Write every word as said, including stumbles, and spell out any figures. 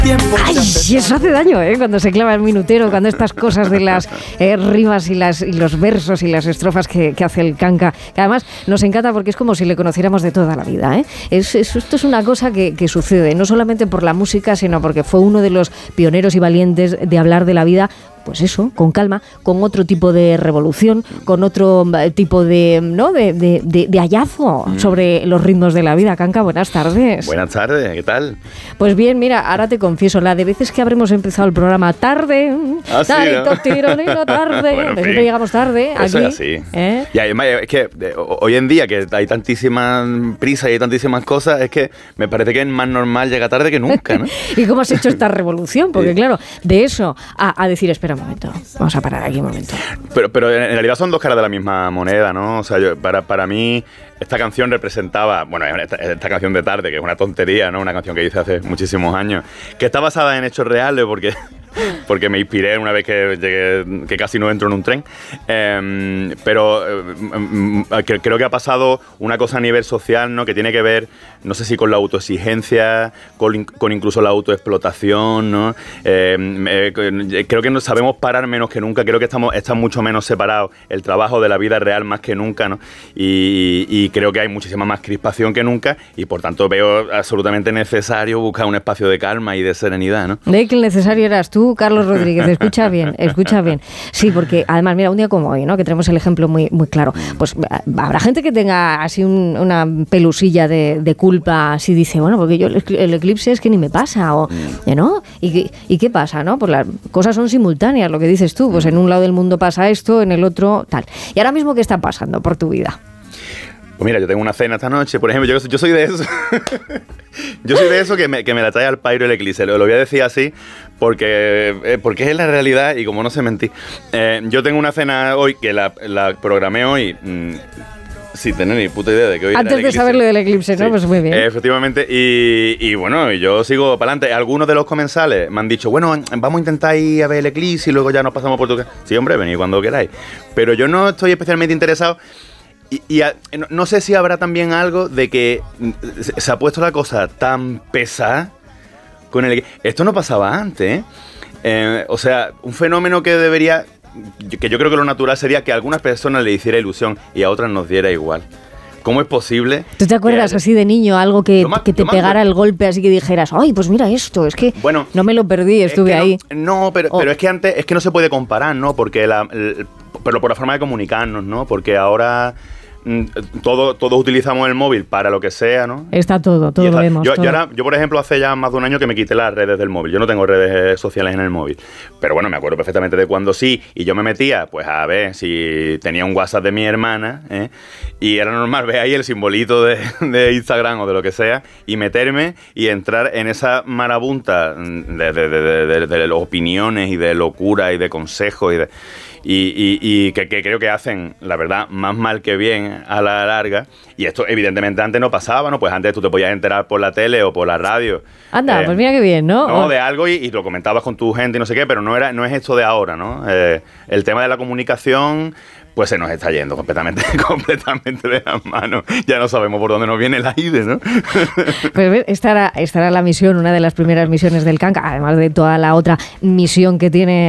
Ay, eso hace daño, ¿eh? Cuando se clava el minutero, cuando estas cosas de las eh, rimas y, las, y los versos y las estrofas que, que hace el canca, que además nos encanta porque es como si le conociéramos de toda la vida, ¿eh? Es, es, esto es una cosa que, que sucede, no solamente por la música, sino porque fue uno de los pioneros y valientes de hablar de la vida, pues eso, con calma, con otro tipo de revolución, con otro tipo de, ¿no? de, de, de, de hallazgo mm. sobre los ritmos de la vida. Canca, buenas tardes. Buenas tardes, ¿qué tal? Pues bien, mira, ahora te confieso, la de veces que habremos empezado el programa tarde, ah, sí, tarito, tironero, tarde, bueno, siempre llegamos tarde aquí. Eso es así. ¿Eh? Y además, es que hoy en día que hay tantísimas prisas y hay tantísimas cosas, es que me parece que es más normal llegar tarde que nunca, ¿no? ¿Y cómo has hecho esta revolución? Porque sí. claro, de eso a, a decir, espera un momento, vamos a parar aquí un momento. Pero, pero en realidad son dos caras de la misma moneda, ¿no? O sea, yo, para, para mí esta canción representaba, bueno, esta, esta canción de Tarde, que es una tontería, ¿no? Una canción que hice hace muchísimos años, que está basada en hechos reales porque... porque me inspiré una vez que llegué, que casi no entro en un tren, eh, pero eh, creo que ha pasado una cosa a nivel social, ¿no? Que tiene que ver, no sé si con la autoexigencia, con, con incluso la autoexplotación, ¿no? Eh, eh, creo que nos sabemos parar menos que nunca, creo que estamos, están mucho menos separados el trabajo de la vida real más que nunca, ¿no? Y, y creo que hay muchísima más crispación que nunca y por tanto veo absolutamente necesario buscar un espacio de calma y de serenidad, ¿no? De que el necesario eras tú. Tú, Carlos Rodríguez, escucha bien, escucha bien. Sí, porque además, mira, un día como hoy, ¿no? Que tenemos el ejemplo muy, muy claro. Pues habrá gente que tenga así un, una pelusilla de, de culpa, así dice, bueno, porque yo el, el eclipse es que ni me pasa, o, ¿no? ¿Y, ¿Y qué pasa, no? Pues las cosas son simultáneas, lo que dices tú. Pues en un lado del mundo pasa esto, en el otro tal. Y ahora mismo, ¿qué está pasando por tu vida? Pues mira, yo tengo una cena esta noche, por ejemplo, yo, yo soy de eso. Yo soy de eso que me, que me la trae al pairo el eclipse. Lo, lo voy a decir así porque, eh, porque es la realidad y como no sé mentir. Eh, yo tengo una cena hoy que la, la programé hoy... Mmm, sin tener ni puta idea de que hoy antes de saber lo del eclipse, ¿no? Sí, pues muy bien. Eh, efectivamente, y, y bueno, yo sigo para adelante. Algunos de los comensales me han dicho, bueno, vamos a intentar ir a ver el eclipse y luego ya nos pasamos por tu casa. Sí, hombre, venid cuando queráis. Pero yo no estoy especialmente interesado. Y, y a, no, no sé si habrá también algo de que se ha puesto la cosa tan pesada con el... Esto no pasaba antes, ¿eh? Eh, o sea, un fenómeno que debería... Que yo creo que lo natural sería que a algunas personas le hiciera ilusión y a otras nos diera igual. ¿Cómo es posible? ¿Tú te acuerdas que, así de niño algo que, más, que te pegara el golpe así que dijeras, ay, pues mira esto, es que bueno, no me lo perdí, estuve ahí? No, no pero, oh. pero es que antes es que no se puede comparar, ¿no? Porque la, el, pero por la forma de comunicarnos, ¿no? Porque ahora... Todo, todos utilizamos el móvil para lo que sea, ¿no? Está todo, todo está, lo vemos. Yo, todo. Yo, ahora, yo, por ejemplo, hace ya más de un año que me quité las redes del móvil. Yo no tengo redes sociales en el móvil. Pero bueno, me acuerdo perfectamente de cuando sí. Y yo me metía, pues a ver si tenía un WhatsApp de mi hermana, ¿eh? Y era normal ver ahí el simbolito de, de Instagram o de lo que sea y meterme y entrar en esa marabunta de, de, de, de, de, de, de opiniones y de locura y de consejos y de... Y, y, y que, que creo que hacen, la verdad, más mal que bien a la larga. Y esto evidentemente antes no pasaba, ¿no? Pues antes tú te podías enterar por la tele o por la radio. Anda, eh, pues mira qué bien, ¿no? No, de algo y, y lo comentabas con tu gente y no sé qué, pero no, era, no es esto de ahora, ¿no? Eh, el tema de la comunicación... pues se nos está yendo completamente, completamente de las manos. Ya no sabemos por dónde nos viene el aire, ¿no? Pues esta era, esta era la misión, una de las primeras misiones del canca, además de toda la otra misión que tiene